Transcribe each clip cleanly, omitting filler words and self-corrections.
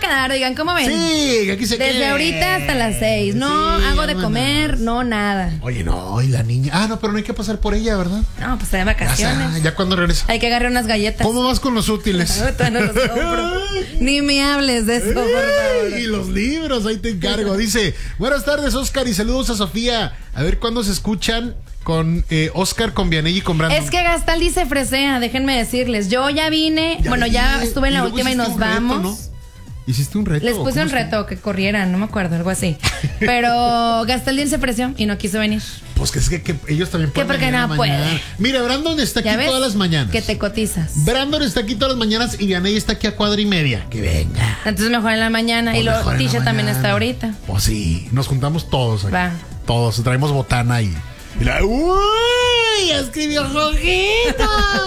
quedar, oigan, ¿cómo ven? Sí, aquí se queda. Desde ahorita hasta las 6. No Sí, hago de vámonos. comer, no nada. Oye, no, y la niña. Ah, no, pero no hay que pasar por ella, ¿verdad? No, pues está de vacaciones. Ya cuando regresa. Hay que agarrar unas galletas. ¿Cómo vas con los útiles? Ahorita no los compro. Ni me hables de eso, por favor. Y los libros, ahí te encargo. Dice, buenas tardes, Oscar, y saludos a Sofía. A ver cuándo se escuchan con Oscar, con Vianey y con Brandon. Es que Gastaldi se fresea, déjenme decirles. Yo ya vine, ya estuve en la última y nos vamos. ¿No? ¿Hiciste un reto? Les puse un reto que corrieran, no me acuerdo, algo así. Pero Gastaldi se ofreció y no quiso venir. Pues que es que ellos también pueden. Que porque venir a no mañana. puede. Mira, Brandon está aquí todas las mañanas. Que te cotizas. Brandon está aquí todas las mañanas y Vianey está aquí a cuadra y media. Que venga. Entonces mejor en la mañana. Pues y luego Tisha también está ahorita. Pues sí, nos juntamos todos aquí. Va. Todos, traemos botana y ¡uy! Escribió Jojito.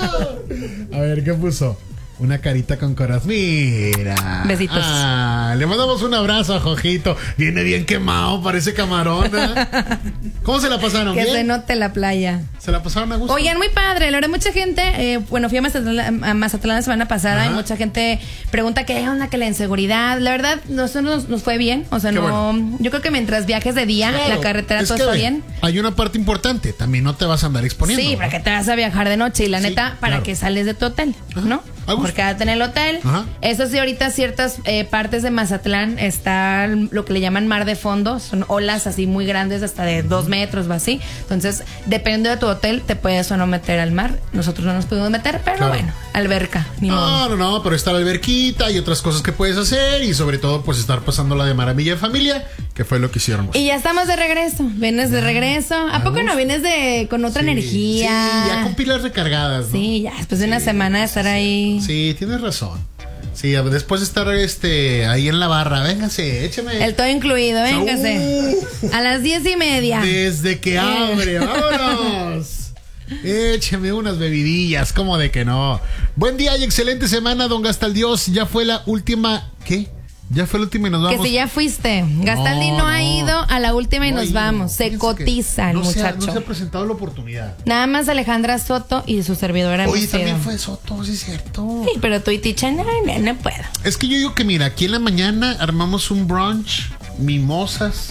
A ver, ¿qué puso? Una carita con corazón. Mira. Besitos. Le mandamos un abrazo a Jojito. Viene bien quemado, parece camarón, ¿verdad? ¿Cómo se la pasaron? Que ¿Bien? se note la playa. ¿Se la pasaron a gusto? Oigan, muy padre. La verdad, mucha gente, fui a Mazatlán la semana pasada. Ajá. Y mucha gente pregunta qué onda, que la inseguridad. La verdad, nosotros nos fue bien. O sea, Qué no. bueno. Yo creo que mientras viajes de día, Claro, la carretera es todo que está bien. Hay una parte importante. También no te vas a andar exponiendo. Sí, para que te vas a viajar de noche. Y la Sí, neta, para claro. que sales de tu hotel, Ajá. ¿no? A gusto. Porque quédate en el hotel. Ajá. Eso sí, ahorita ciertas partes de Mazatlán está lo que le llaman mar de fondo. Son olas así muy grandes, hasta de 2 metros o así. Entonces, dependiendo de tu hotel, te puedes o no meter al mar. Nosotros no nos pudimos meter, pero Claro. bueno, alberca, ni modo. No, pero está la alberquita y otras cosas que puedes hacer y sobre todo pues estar pasándola de maravilla en familia, que fue lo que hicieron. Y ya estamos de regreso. Vienes de regreso. ¿A poco no vienes con otra energía? Sí, ya con pilas recargadas, ¿no? Sí, ya después de una semana de estar ahí. Sí, tienes razón. Sí, después de estar ahí en la barra, véngase, échame. El todo incluido, véngase. A las 10:30. Desde que abre, vámonos. Écheme unas bebidillas, como de que no. Buen día y excelente semana, don Gastaldios. Ya fue la última. ¿Qué? Ya fue la última y nos vamos. Que si ya fuiste. Gastaldi no ha ido a la última y No ha nos ido. vamos. Se Fíjense cotiza que el no muchacho. no se ha presentado la oportunidad. Nada más Alejandra Soto y su servidora hemos Oye, ido. también fue Soto, sí es cierto. Sí, pero tú y Ticha no puedo. Es que yo digo que mira, aquí en la mañana armamos un brunch, mimosas,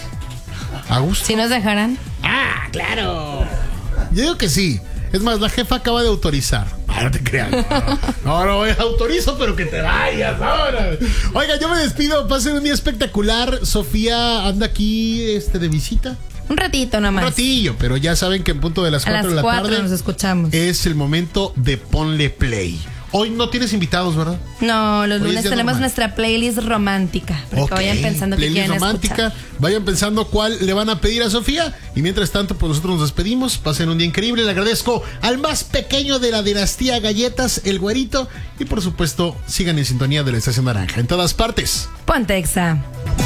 a gusto. ¿Sí nos dejarán? ¡Ah, claro! Yo digo que sí. Es más, la jefa acaba de autorizar. No te creas. No, autorizo, pero que te vayas ahora. Oiga, yo me despido. Pasen un día espectacular. Sofía anda aquí de visita. Un ratito nomás. Un ratillo, pero ya saben que en punto de las 4 de la tarde. A las 4 nos escuchamos. Es el momento de ponle play. Hoy no tienes invitados, ¿verdad? No, los Hoy es lunes día tenemos normal. nuestra playlist romántica. Para que vayan pensando que playlist quieren romántica. escuchar. Vayan pensando cuál le van a pedir a Sofía. Y mientras tanto, pues nosotros nos despedimos. Pasen un día increíble. Le agradezco al más pequeño de la dinastía Galletas, el Güerito. Y por supuesto, sigan en sintonía de la Estación Naranja en todas partes. Ponte Exa.